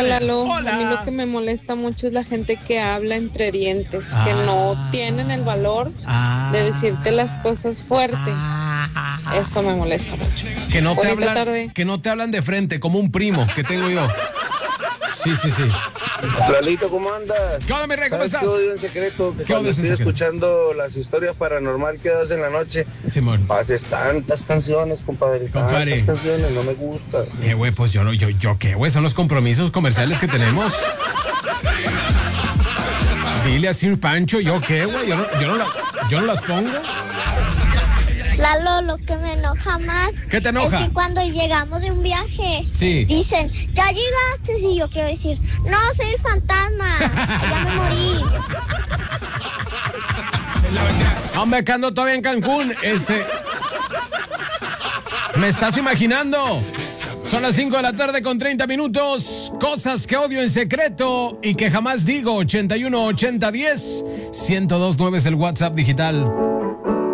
Hola, Lalo. Hola. A mí lo que me molesta mucho es la gente que habla entre dientes, que no tienen el valor de decirte las cosas fuerte. Eso me molesta mucho. Que no te Bonita hablan, tarde. que no te hablan de frente, como un primo que tengo yo. Sí. Lalito, ¿cómo andas? ¿Qué onda, mi rey? ¿Cómo ¿Sabes estás? qué odio en secreto? Que ¿Qué cuando odias en estoy secreto? escuchando las historias paranormal que das en la noche, Simón. haces tantas canciones, compadre. Compadre. Tantas canciones, no me gusta. Güey, pues yo qué, güey, son los compromisos comerciales que tenemos. Dile a Sir Pancho, ¿yo qué, güey? Yo no las pongo. Lalo, lo que me enoja más ¿Qué te enoja? es que cuando llegamos de un viaje Sí. dicen, ya llegaste, y yo quiero decir, no, soy el fantasma, ya me morí. Hombre, que ando todavía en Cancún. ¿Me estás imaginando? Son las 5 de la tarde con 30 minutos. Cosas que odio en secreto y que jamás digo. 81 80 10 1029 es el WhatsApp digital.